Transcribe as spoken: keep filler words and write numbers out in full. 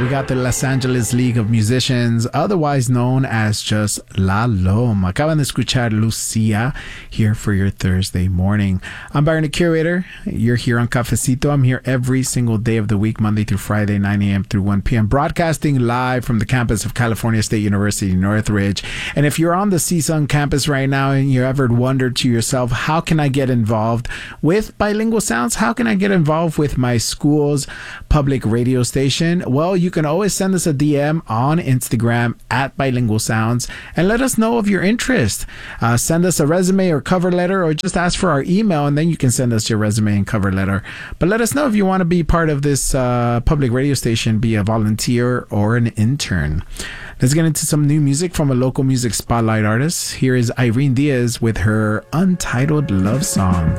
we got the Los Angeles League of Musicians, otherwise known as just La Loma. Acaban de escuchar Lucia here for your Thursday morning. I'm Byron, the curator. You're here on Cafecito. I'm here every single day of the week, Monday through Friday, nine a.m. through one p.m., broadcasting live from the campus of California State University, Northridge. And if you're on the C S U N campus right now and you ever wondered to yourself, how can I get involved with Bilingual Sounds? How can I get involved with my school's public radio station? Well, you can always send us a D M on Instagram at Bilingual Sounds and let us know of your interest. Uh, send us a resume or cover letter, or just ask for our email, and then you can send us your resume and cover letter. But let us know if you want to be part of this uh, public radio station, be a volunteer or an intern. Let's get into some new music from a local music spotlight artist. Here is Irene Diaz with her Untitled Love Song.